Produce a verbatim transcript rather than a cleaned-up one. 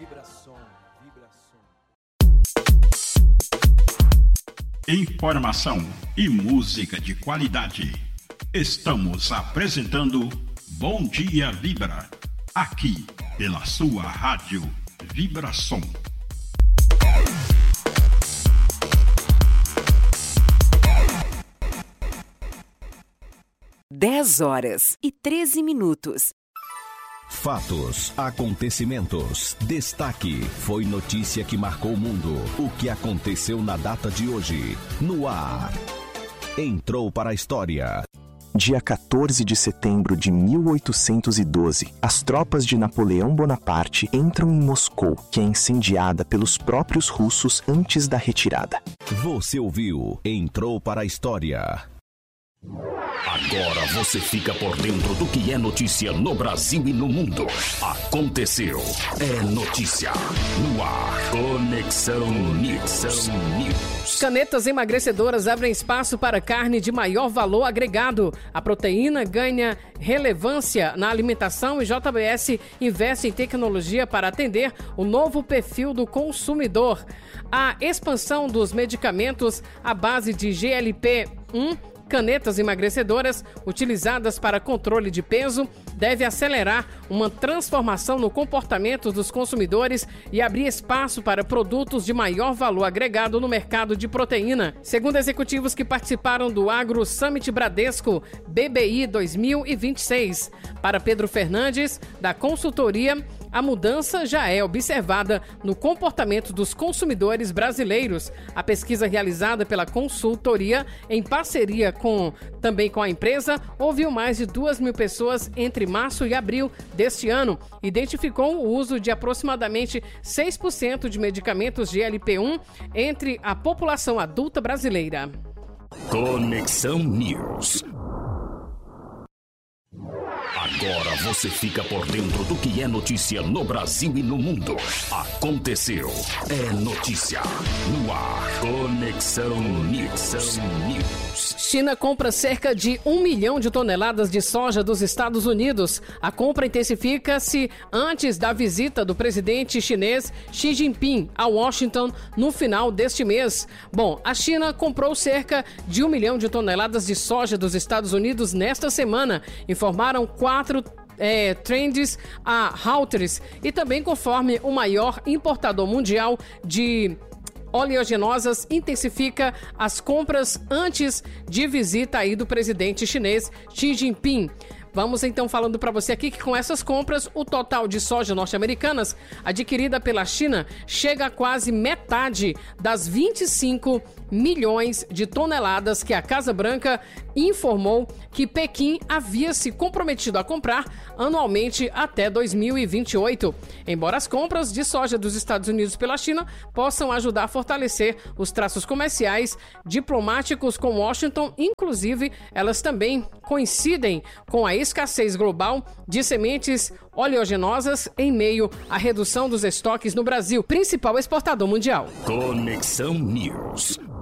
Vibração, vibração. Informação e música de qualidade. Estamos apresentando Bom Dia Vibra, aqui pela sua rádio Vibração. dez horas e treze minutos. Fatos, acontecimentos, destaque, foi notícia que marcou o mundo. O que aconteceu na data de hoje, no ar. Entrou para a história. Dia quatorze de setembro de mil oitocentos e doze, as tropas de Napoleão Bonaparte entram em Moscou, que é incendiada pelos próprios russos antes da retirada. Você ouviu? Entrou para a história. Agora você fica por dentro do que é notícia no Brasil e no mundo. Aconteceu. É notícia. No ar. Conexão News. News. Canetas emagrecedoras abrem espaço para carne de maior valor agregado. A proteína ganha relevância na alimentação e J B S investe em tecnologia para atender o novo perfil do consumidor. A expansão dos medicamentos à base de G L P um, canetas emagrecedoras utilizadas para controle de peso, deve acelerar uma transformação no comportamento dos consumidores e abrir espaço para produtos de maior valor agregado no mercado de proteína. Segundo executivos que participaram do Agro Summit Bradesco B B I dois mil e vinte e seis, para Pedro Fernandes, da consultoria, a mudança já é observada no comportamento dos consumidores brasileiros. A pesquisa realizada pela consultoria, em parceria com, também com a empresa, ouviu mais de duas mil pessoas entre março e abril deste ano. Identificou o uso de aproximadamente seis por cento de medicamentos G L P um entre a população adulta brasileira. Conexão News. Agora você fica por dentro do que é notícia no Brasil e no mundo. Aconteceu. É notícia. No ar. Conexão News. News. China compra cerca de um milhão de toneladas de soja dos Estados Unidos. A compra intensifica-se antes da visita do presidente chinês Xi Jinping a Washington no final deste mês. Bom, a China comprou cerca de um milhão de toneladas de soja dos Estados Unidos nesta semana, informaram quatro É, trends a Reuters, e também conforme o maior importador mundial de oleaginosas intensifica as compras antes de visita aí do presidente chinês Xi Jinping. Vamos então falando para você aqui que com essas compras, o total de soja norte-americanas adquirida pela China chega a quase metade das vinte e cinco milhões de toneladas que a Casa Branca informou que Pequim havia se comprometido a comprar anualmente até dois mil e vinte e oito. Embora as compras de soja dos Estados Unidos pela China possam ajudar a fortalecer os traços comerciais diplomáticos com Washington, inclusive elas também coincidem com a escassez global de sementes oleaginosas em meio à redução dos estoques no Brasil, principal exportador mundial. Conexão News.